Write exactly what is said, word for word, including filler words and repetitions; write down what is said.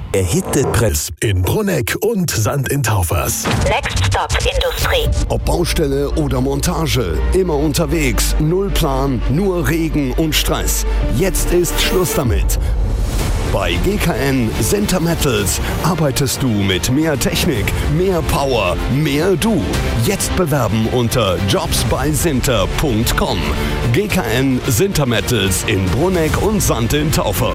Der Hittepress in Brunegg und Sand in Taufers. Next Stop Industrie. Ob Baustelle oder Montage, immer unterwegs, null Plan, nur Regen und Stress. Jetzt ist Schluss damit. Bei G K N Sinter Metals arbeitest du mit mehr Technik, mehr Power, mehr du. Jetzt bewerben unter jobs bei sinter punkt com. G K N Sinter Metals in Brunegg und Sand in Taufer.